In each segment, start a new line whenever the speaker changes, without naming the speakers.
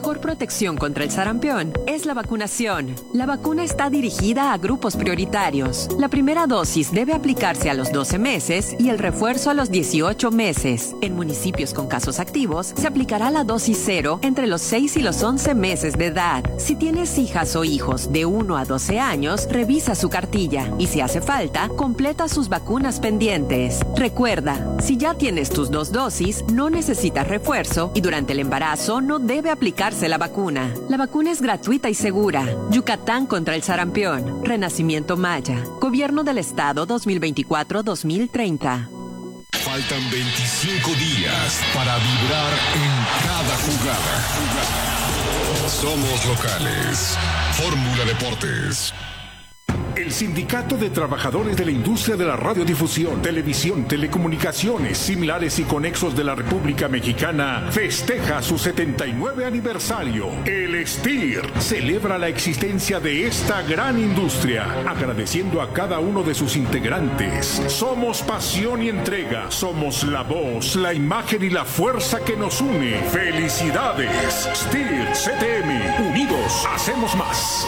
mejor protección contra el sarampión es la vacunación. La vacuna está dirigida a grupos prioritarios. La primera dosis debe aplicarse a los 12 meses y el refuerzo a los 18 meses. En municipios con casos activos, se aplicará la dosis 0 entre los 6 y los 11 meses de edad. Si tienes hijas o hijos de 1 a 12 años, revisa su cartilla y si hace falta, completa sus vacunas pendientes. Recuerda, si ya tienes tus 2 dosis, no necesitas refuerzo y durante el embarazo no debe aplicarse la vacuna. La vacuna es gratuita y segura. Yucatán contra el sarampión. Renacimiento Maya. Gobierno del Estado 2024-2030.
Faltan 25 días para vibrar en cada jugada. Somos locales. Fórmula Deportes.
El Sindicato de Trabajadores de la Industria de la Radiodifusión, Televisión, Telecomunicaciones, Similares y Conexos de la República Mexicana festeja su 79 aniversario. El STIR celebra la existencia de esta gran industria, agradeciendo a cada uno de sus integrantes. Somos pasión y entrega, somos la voz, la imagen y la fuerza que nos une. ¡Felicidades! STIR CTM, unidos hacemos más.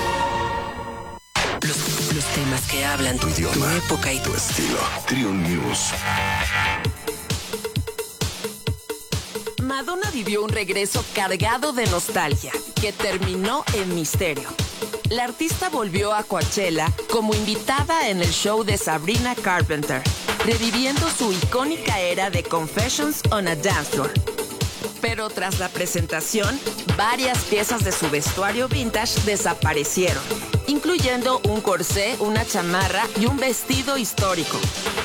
Los temas que hablan tu idioma, tu época y tu estilo.
Triun News.
Madonna vivió un regreso cargado de nostalgia, que terminó en misterio. La artista volvió a Coachella como invitada en el show de Sabrina Carpenter, reviviendo su icónica era de Confessions on a Dance Floor. Pero tras la presentación, varias piezas de su vestuario vintage desaparecieron, incluyendo un corsé, una chamarra y un vestido histórico.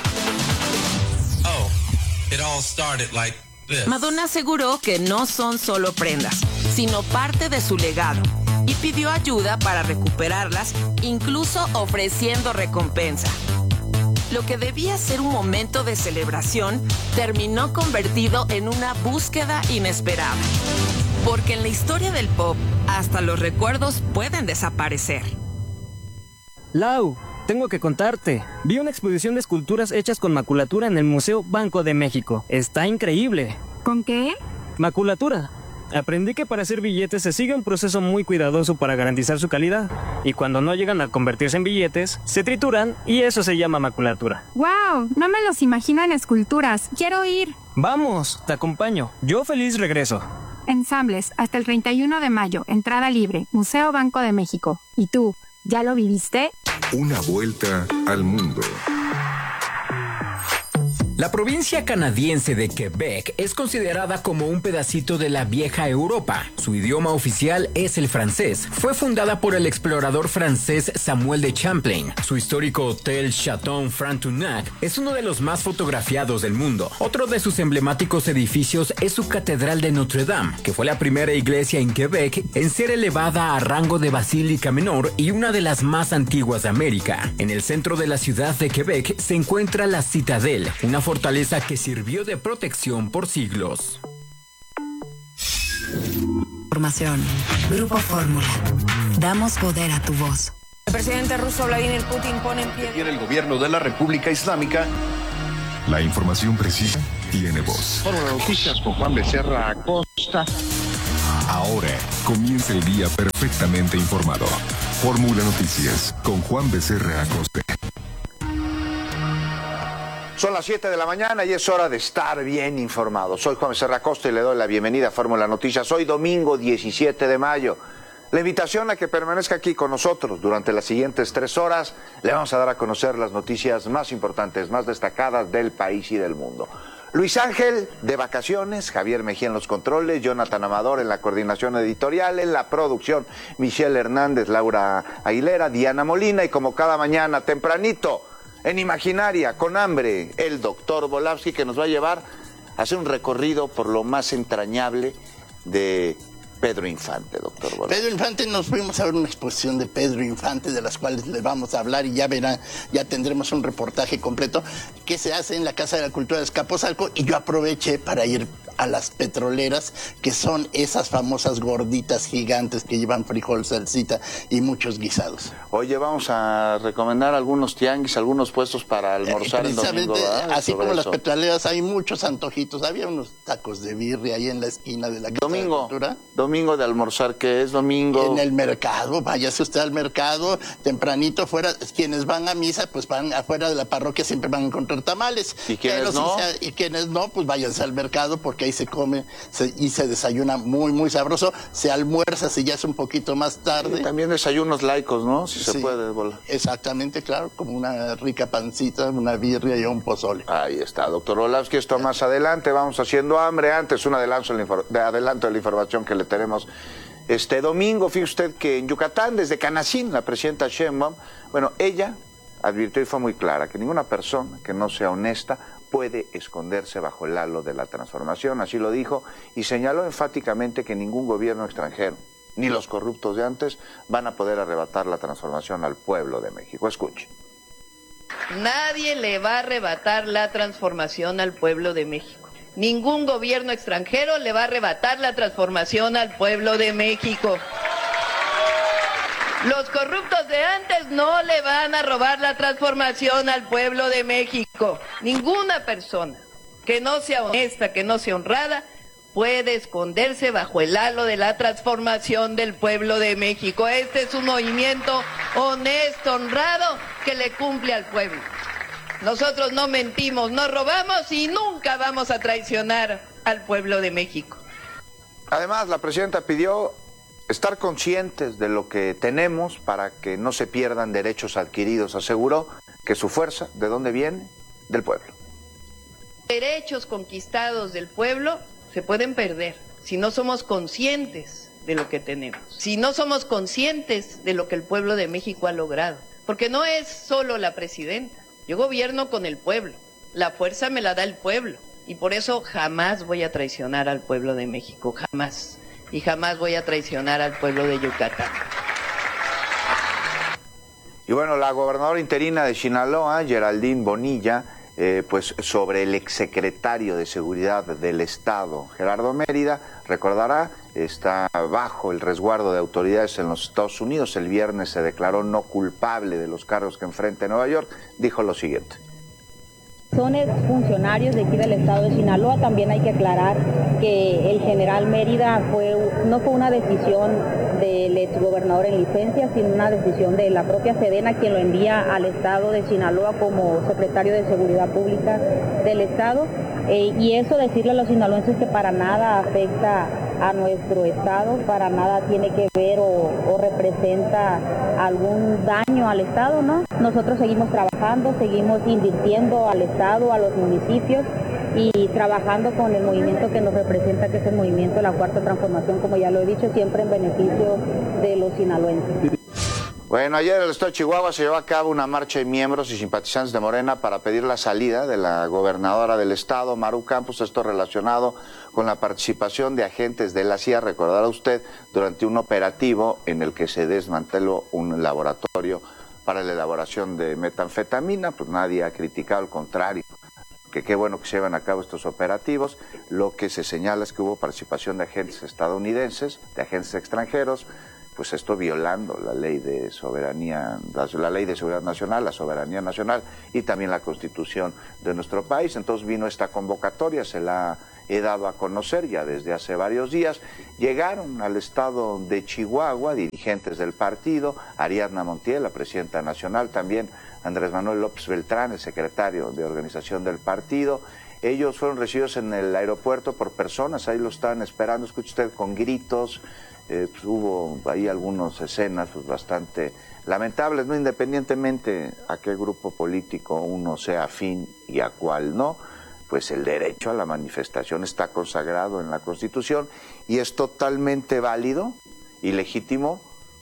Madonna aseguró que no son solo prendas, sino parte de su legado, y pidió ayuda para recuperarlas, incluso ofreciendo recompensa. Lo que debía ser un momento de celebración terminó convertido en una búsqueda inesperada. Porque en la historia del pop, hasta los recuerdos pueden desaparecer.
Lau, tengo que contarte. Vi una exposición de esculturas hechas con maculatura en el Museo Banco de México. Está increíble.
¿Con qué?
Maculatura. Aprendí que para hacer billetes se sigue un proceso muy cuidadoso para garantizar su calidad. Y cuando no llegan a convertirse en billetes, se trituran y eso se llama maculatura.
¡Wow! No me los imagino en esculturas. ¡Quiero ir!
Vamos, te acompaño. Yo feliz regreso.
Ensambles, hasta el 31 de mayo. Entrada libre. Museo Banco de México. ¿Y tú? ¿Ya lo viviste?
Una vuelta al mundo.
La provincia canadiense de Quebec es considerada como un pedacito de la vieja Europa. Su idioma oficial es el francés. Fue fundada por el explorador francés Samuel de Champlain. Su histórico hotel Chateau Frontenac es uno de los más fotografiados del mundo. Otro de sus emblemáticos edificios es su Catedral de Notre Dame, que fue la primera iglesia en Quebec en ser elevada a rango de basílica menor y una de las más antiguas de América. En el centro de la ciudad de Quebec se encuentra la Citadel, una fortaleza que sirvió de protección por siglos.
Información. Grupo Fórmula. Damos poder a tu voz.
El presidente ruso Vladimir Putin pone en pie.
Tiene el gobierno de la República Islámica.
La información precisa tiene voz.
Fórmula Noticias con Juan Becerra Acosta.
Ahora comienza el día perfectamente informado. Fórmula Noticias con Juan Becerra Acosta.
Son las 7 de la mañana y es hora de estar bien informado. Soy Juan Becerra Acosta y le doy la bienvenida a Fórmula Noticias. Hoy domingo 17 de mayo. La invitación a que permanezca aquí con nosotros durante las siguientes 3 horas. Le vamos a dar a conocer las noticias más importantes, más destacadas del país y del mundo. Luis Ángel de vacaciones, Javier Mejía en los controles, Jonathan Amador en la coordinación editorial, en la producción, Michelle Hernández, Laura Aguilera, Diana Molina y como cada mañana tempranito, en Imaginaria, con hambre, el doctor Volavsky, que nos va a llevar a hacer un recorrido por lo más entrañable de Pedro Infante, doctor Volavsky.
Pedro Infante, nos fuimos a ver una exposición de Pedro Infante, de las cuales les vamos a hablar y ya verán, ya tendremos un reportaje completo que se hace en la Casa de la Cultura de Escaposalco, y yo aproveché para ir a las petroleras, que son esas famosas gorditas gigantes que llevan frijol, salsita y muchos guisados.
Oye, vamos a recomendar algunos tianguis, algunos puestos para almorzar el domingo, ¿verdad?
Así como las petroleras, hay muchos antojitos. Había unos tacos de birria ahí en la esquina de la Casa de Cultura.
Domingo de almorzar, ¿qué es domingo?
En el mercado, váyase usted al mercado, tempranito fuera, quienes van a misa, pues van afuera de la parroquia, siempre van a encontrar tamales.
¿Y quienes no?
Y quienes no, pues váyanse al mercado, porque ahí se come y se desayuna muy, muy sabroso. Se almuerza si ya es un poquito más tarde.
Y también desayunos laicos, ¿no? Si se puede, bola.
Exactamente, claro, como una rica pancita, una birria y un pozole.
Ahí está, doctor Orlowski, esto más adelante, vamos haciendo hambre. Antes, un adelanto de la información que le tenemos este domingo. Fíjese usted que en Yucatán, desde Canacín, la presidenta Sheinbaum, bueno, ella advirtió y fue muy clara que ninguna persona que no sea honesta puede esconderse bajo el halo de la transformación, así lo dijo, y señaló enfáticamente que ningún gobierno extranjero, ni los corruptos de antes, van a poder arrebatar la transformación al pueblo de México. Escuche.
Nadie le va a arrebatar la transformación al pueblo de México. Ningún gobierno extranjero le va a arrebatar la transformación al pueblo de México. Los corruptos de antes no le van a robar la transformación al pueblo de México. Ninguna persona que no sea honesta, que no sea honrada, puede esconderse bajo el halo de la transformación del pueblo de México. Este es un movimiento honesto, honrado, que le cumple al pueblo. Nosotros no mentimos, no robamos y nunca vamos a traicionar al pueblo de México.
Además, la presidenta pidió estar conscientes de lo que tenemos para que no se pierdan derechos adquiridos. Aseguró que su fuerza, ¿de dónde viene? Del pueblo.
Derechos conquistados del pueblo se pueden perder si no somos conscientes de lo que tenemos, si no somos conscientes de lo que el pueblo de México ha logrado. Porque no es solo la presidenta, yo gobierno con el pueblo, la fuerza me la da el pueblo, y por eso jamás voy a traicionar al pueblo de México, jamás. Y jamás voy a traicionar al pueblo de Yucatán.
Y bueno, la gobernadora interina de Sinaloa, Geraldine Bonilla, pues sobre el exsecretario de Seguridad del Estado, Gerardo Mérida, recordará, está bajo el resguardo de autoridades en los Estados Unidos. El viernes se declaró no culpable de los cargos que enfrenta en Nueva York. Dijo lo siguiente.
Son exfuncionarios de aquí del estado de Sinaloa. También hay que aclarar que el general Mérida no fue una decisión del exgobernador en licencia, sino una decisión de la propia Sedena, quien lo envía al estado de Sinaloa como secretario de Seguridad Pública del estado. Y eso, decirle a los sinaloenses que para nada afecta a nuestro estado, para nada tiene que ver o representa algún daño al estado, ¿no? Nosotros seguimos trabajando, seguimos invirtiendo al estado, a los municipios y trabajando con el movimiento que nos representa, que es el movimiento de la Cuarta Transformación, como ya lo he dicho, siempre en beneficio de los sinaloenses.
Bueno, ayer en el estado de Chihuahua se llevó a cabo una marcha de miembros y simpatizantes de Morena para pedir la salida de la gobernadora del estado, Maru Campos. Esto relacionado con la participación de agentes de la CIA, recordará usted, durante un operativo en el que se desmanteló un laboratorio para la elaboración de metanfetamina. Pues nadie ha criticado, al contrario, que qué bueno que se llevan a cabo estos operativos. Lo que se señala es que hubo participación de agentes estadounidenses, de agentes extranjeros, pues esto violando la ley de soberanía, la ley de seguridad nacional, la soberanía nacional y también la Constitución de nuestro país. Entonces vino esta convocatoria, se la he dado a conocer ya desde hace varios días. Llegaron al estado de Chihuahua dirigentes del partido, Ariadna Montiel, la presidenta nacional, también Andrés Manuel López Beltrán, el secretario de organización del partido. Ellos fueron recibidos en el aeropuerto por personas, ahí lo estaban esperando, escuche usted, con gritos. Pues hubo ahí algunas escenas pues bastante lamentables, no, independientemente a qué grupo político uno sea afín y a cuál no, pues el derecho a la manifestación está consagrado en la Constitución y es totalmente válido y legítimo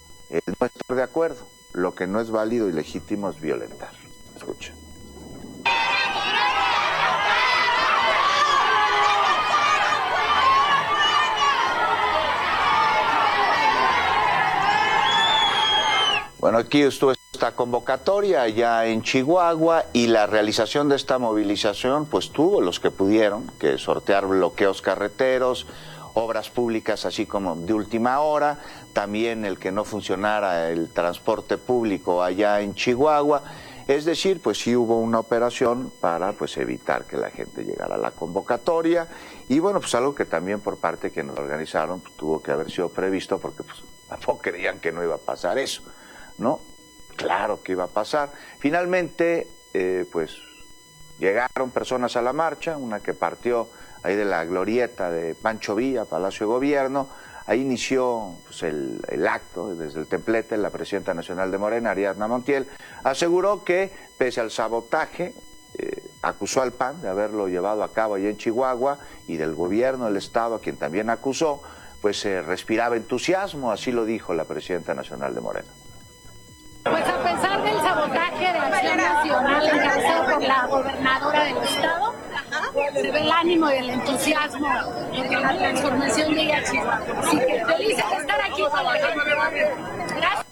no estar de acuerdo. Lo que no es válido y legítimo es violentar. Escucha. Bueno, aquí estuvo esta esta convocatoria allá en Chihuahua y la realización de esta movilización, pues tuvo los que pudieron que sortear bloqueos carreteros, obras públicas así como de última hora, también el que no funcionara el transporte público allá en Chihuahua. Es decir, pues sí hubo una operación para pues evitar que la gente llegara a la convocatoria y bueno, pues algo que también por parte de quienes lo organizaron pues, tuvo que haber sido previsto porque pues tampoco creían que no iba a pasar eso, ¿no? Claro que iba a pasar. Finalmente, pues llegaron personas a la marcha, una que partió ahí de la glorieta de Pancho Villa, Palacio de Gobierno. Ahí inició pues, el acto desde el templete. La presidenta nacional de Morena, Ariadna Montiel, aseguró que pese al sabotaje, acusó al PAN de haberlo llevado a cabo allí en Chihuahua y del gobierno del estado, a quien también acusó, pues respiraba entusiasmo, así lo dijo la presidenta nacional de Morena.
Pues a pesar del sabotaje de Acción Nacional encabezado por la gobernadora del estado, se ve el ánimo y el entusiasmo de que la transformación llegue a Chihuahua. Así que felices de estar aquí con la gente. Gracias.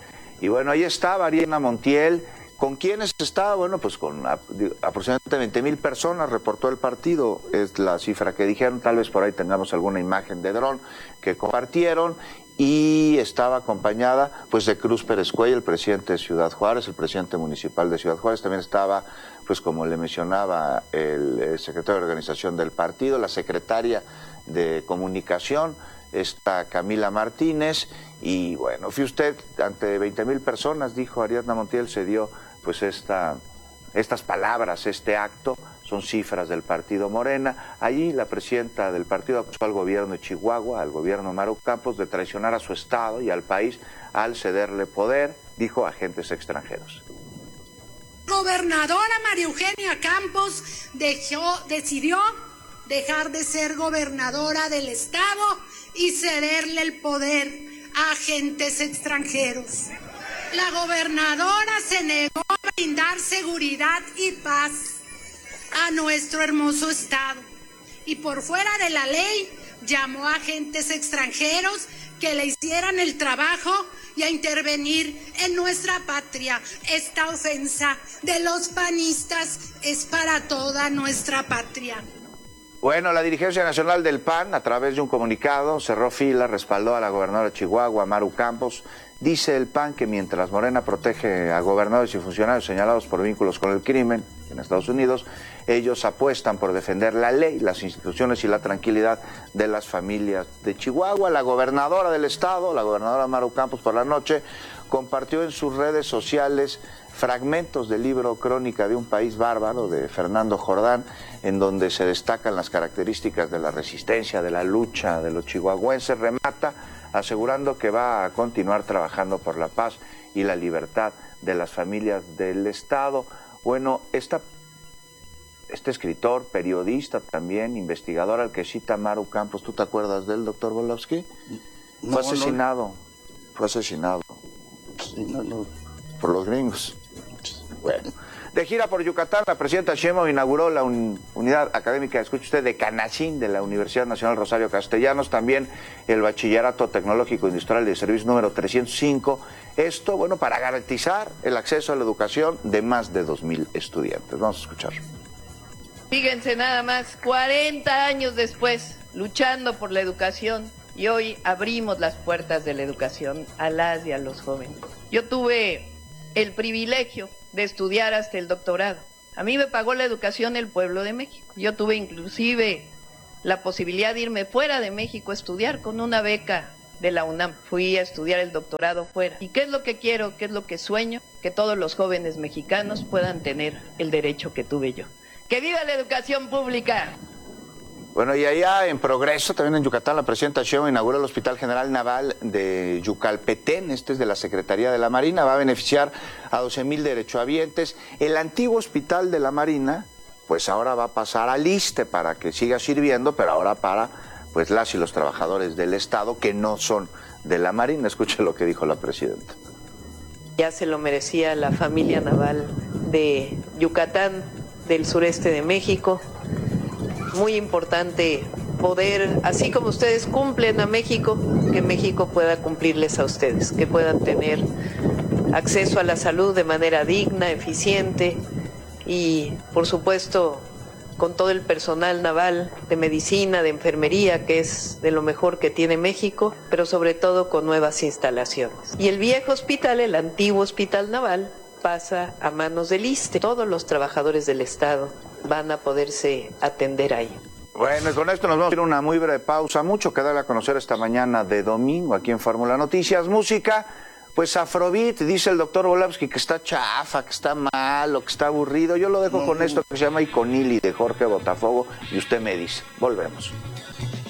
Y bueno, ahí estaba Ariadna Montiel. ¿Con quiénes estaba? Bueno, pues con aproximadamente 20,000 personas, reportó el partido, es la cifra que dijeron, tal vez por ahí tengamos alguna imagen de dron que compartieron, y estaba acompañada pues de Cruz Pérez Cuellar, el presidente de Ciudad Juárez, el presidente municipal de Ciudad Juárez, también estaba, pues como le mencionaba, el secretario de organización del partido, la secretaria de comunicación, está Camila Martínez, y bueno, fue usted ante 20,000 personas, dijo Ariadna Montiel, se dio pues estas palabras, este acto, son cifras del partido Morena. Allí la presidenta del partido acusó al gobierno de Chihuahua, al gobierno Maru Campos, de traicionar a su estado y al país al cederle poder, dijo, a agentes extranjeros.
Gobernadora María Eugenia Campos decidió dejar de ser gobernadora del estado y cederle el poder a agentes extranjeros. La gobernadora se negó a brindar seguridad y paz a nuestro hermoso estado y por fuera de la ley llamó a agentes extranjeros que le hicieran el trabajo y a intervenir en nuestra patria. Esta ofensa de los panistas es para toda nuestra patria.
Bueno, la dirigencia nacional del PAN, a través de un comunicado, cerró filas, respaldó a la gobernadora de Chihuahua, Maru Campos. Dice el PAN que mientras Morena protege a gobernadores y funcionarios señalados por vínculos con el crimen en Estados Unidos, ellos apuestan por defender la ley, las instituciones y la tranquilidad de las familias de Chihuahua. La gobernadora del estado, la gobernadora Maru Campos, por la noche, compartió en sus redes sociales fragmentos del libro Crónica de un país bárbaro de Fernando Jordán, en donde se destacan las características de la resistencia, de la lucha de los chihuahuenses. Remata asegurando que va a continuar trabajando por la paz y la libertad de las familias del estado. Bueno, este escritor, periodista también, investigador al que cita Maru Campos, ¿tú te acuerdas de él, doctor Volowski?
No,
fue asesinado.
Sí, no.
Por los gringos. Bueno. De gira por Yucatán, la presidenta Sheinbaum inauguró la unidad académica, escuche usted, de Canacín de la Universidad Nacional Rosario Castellanos, también el Bachillerato Tecnológico Industrial de Servicio número 305. Esto, bueno, para garantizar el acceso a la educación de más de 2,000 estudiantes. Vamos a escuchar.
Fíjense nada más, 40 años después, luchando por la educación, y hoy abrimos las puertas de la educación a las y a los jóvenes. Yo tuve el privilegio de estudiar hasta el doctorado. A mí me pagó la educación el pueblo de México. Yo tuve inclusive la posibilidad de irme fuera de México a estudiar con una beca de la UNAM. Fui a estudiar el doctorado fuera. ¿Y qué es lo que quiero? ¿Qué es lo que sueño? Que todos los jóvenes mexicanos puedan tener el derecho que tuve yo. ¡Que viva la educación pública!
Bueno, y allá en progreso, también en Yucatán, la presidenta Sheinbaum inauguró el Hospital General Naval de Yucalpetén, este es de la Secretaría de la Marina, va a beneficiar a 12,000 derechohabientes. El antiguo Hospital de la Marina, pues ahora va a pasar al ISSSTE para que siga sirviendo, pero ahora para pues las y los trabajadores del Estado que no son de la Marina. Escuche lo que dijo la presidenta.
Ya se lo merecía la familia naval de Yucatán, del sureste de México. Muy importante poder, así como ustedes cumplen a México, que México pueda cumplirles a ustedes, que puedan tener acceso a la salud de manera digna, eficiente y, por supuesto, con todo el personal naval de medicina, de enfermería, que es de lo mejor que tiene México, pero sobre todo con nuevas instalaciones. Y el viejo hospital, el antiguo hospital naval, pasa a manos del ISSSTE. Todos los trabajadores del Estado van a poderse atender ahí.
Bueno, y con esto nos vamos a ir a una muy breve pausa. Mucho que darle a conocer esta mañana de domingo aquí en Fórmula Noticias. Música, pues Afrobeat, dice el doctor Volavsky que está chafa, que está malo, que está aburrido. Yo lo dejo con esto que se llama Iconili de Jorge Botafogo y usted me dice. Volvemos.